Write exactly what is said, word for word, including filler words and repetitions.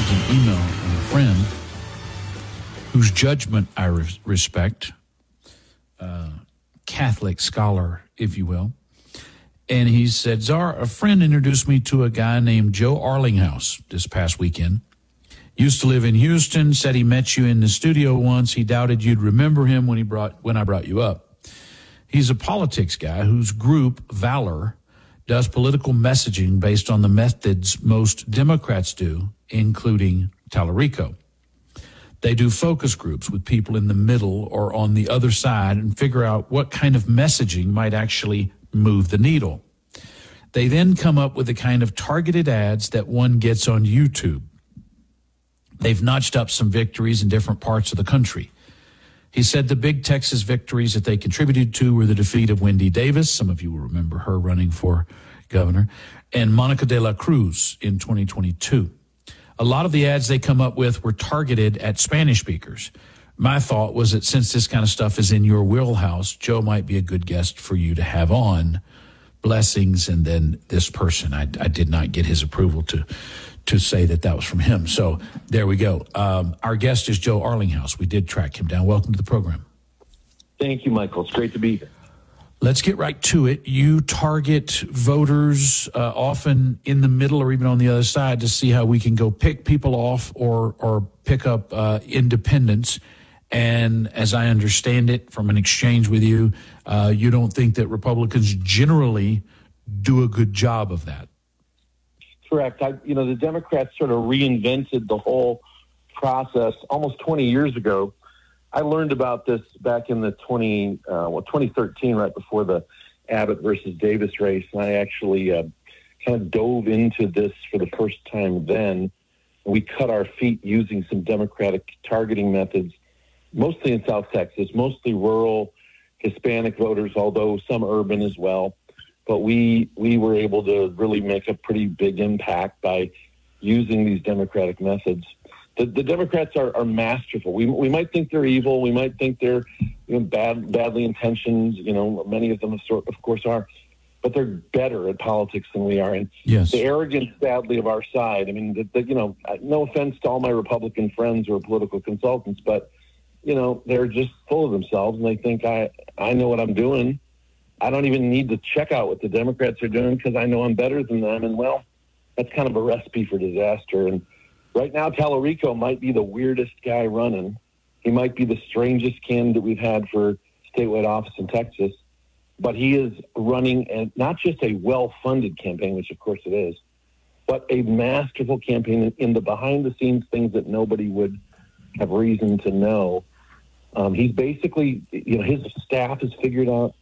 received an email from a friend whose judgment I res- respect, uh, Catholic scholar, if you will. And he said, Czar, a friend introduced me to a guy named Joe Arlinghouse this past weekend. Used to live in Houston, said he met you in the studio once. He doubted you'd remember him when he brought when I brought you up. He's a politics guy whose group, Valor, does political messaging based on the methods most Democrats do, including Tallarico. They do focus groups with people in the middle or on the other side and figure out what kind of messaging might actually move the needle. They then come up with the kind of targeted ads that one gets on YouTube. They've notched up some victories in different parts of the country. He said the big Texas victories that they contributed to were the defeat of Wendy Davis. Some of you will remember her running for governor, and Monica de la Cruz in twenty twenty-two. A lot of the ads they come up with were targeted at Spanish speakers. My thought was that since this kind of stuff is in your wheelhouse, Joe might be a good guest for you to have on. Blessings, and then this person. I, I did not get his approval to to say that that was from him. So there we go. Um, our guest is Joe Arlinghouse. We did track him down. Welcome to the program. Thank you, Michael. It's great to be here. Let's get right to it. You target voters uh, often in the middle or even on the other side to see how we can go pick people off or, or pick up uh, independents. And as I understand it from an exchange with you, uh, you don't think that Republicans generally do a good job of that. Correct. I, you know, the Democrats sort of reinvented the whole process almost twenty years ago. I learned about this back in the twenty, uh, well, twenty thirteen, right before the Abbott versus Davis race. And I actually uh, kind of dove into this for the first time then. We cut our feet using some Democratic targeting methods, mostly in South Texas, mostly rural Hispanic voters, although some urban as well. But we we were able to really make a pretty big impact by using these Democratic methods. The, the Democrats are, are masterful. We we might think they're evil. We might think they're you know, bad, badly intentioned. You know, many of them, of course, are. But they're better at politics than we are. And yes. The arrogance, sadly, of our side. I mean, the, the, you know, no offense to all my Republican friends or political consultants, but you know, they're just full of themselves, and they think I I know what I'm doing. I don't even need to check out what the Democrats are doing because I know I'm better than them. And, well, that's kind of a recipe for disaster. And right now, Tallarico might be the weirdest guy running. He might be the strangest candidate we've had for statewide office in Texas. But he is running a, not just a well-funded campaign, which, of course, it is, but a masterful campaign in the behind-the-scenes things that nobody would have reason to know. Um, he's basically, you know, his staff has figured out